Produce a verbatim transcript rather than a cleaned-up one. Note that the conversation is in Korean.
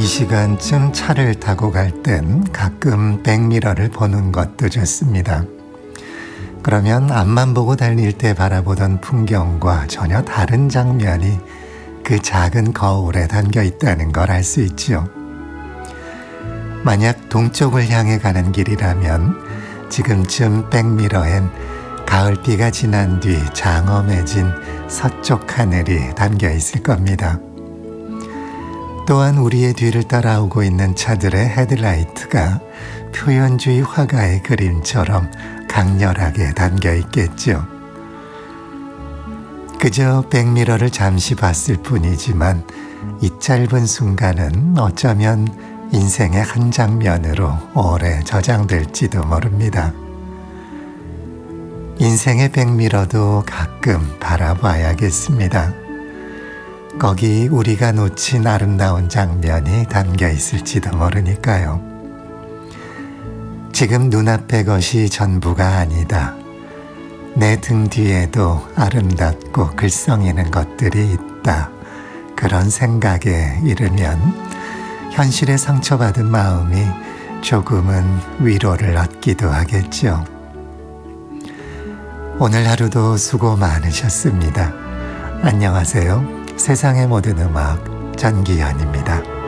이 시간쯤 차를 타고 갈 땐 가끔 백미러를 보는 것도 좋습니다. 그러면 앞만 보고 달릴 때 바라보던 풍경과 전혀 다른 장면이 그 작은 거울에 담겨 있다는 걸 알 수 있죠. 만약 동쪽을 향해 가는 길이라면 지금쯤 백미러엔 가을비가 지난 뒤 장엄해진 서쪽 하늘이 담겨 있을 겁니다. 또한 우리의 뒤를 따라오고 있는 차들의 헤드라이트가 표현주의 화가의 그림처럼 강렬하게 담겨 있겠죠. 그저 백미러를 잠시 봤을 뿐이지만 이 짧은 순간은 어쩌면 인생의 한 장면으로 오래 저장될지도 모릅니다. 인생의 백미러도 가끔 바라봐야겠습니다. 거기 우리가 놓친 아름다운 장면이 담겨 있을지도 모르니까요. 지금 눈앞의 것이 전부가 아니다. 내 등 뒤에도 아름답고 글썽이는 것들이 있다. 그런 생각에 이르면 현실에 상처받은 마음이 조금은 위로를 얻기도 하겠죠. 오늘 하루도 수고 많으셨습니다. 안녕하세요. 세상의 모든 음악 전기현입니다.